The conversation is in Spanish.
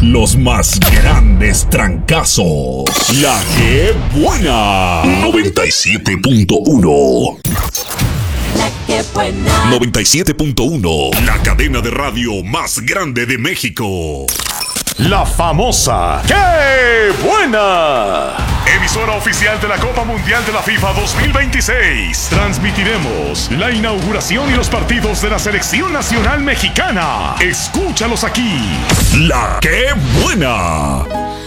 Los más grandes trancazos. La que buena. 97.1. La que buena. 97.1. La cadena de radio más grande de México. La famosa ¡Qué buena! Emisora oficial de la Copa Mundial de la FIFA 2026. Transmitiremos la inauguración y los partidos de la Selección Nacional Mexicana. Escúchalos aquí. La que buena.